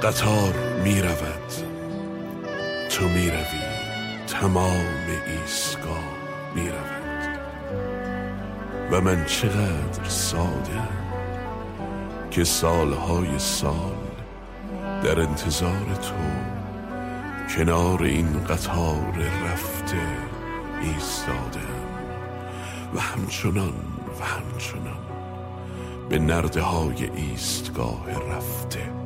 قطار می رود، تو می روی، تمام ایستگاه می رود و من چقدر ساده که سالهای سال در انتظار تو کنار این قطار رفته ایستادم و همچنان به نرده های ایستگاه رفته